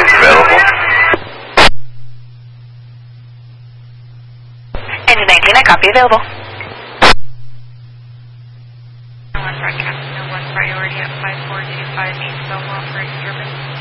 Available. Engine 19, I copy, available. One broadcast, no one priority at 5425 East Belmont for East Urban.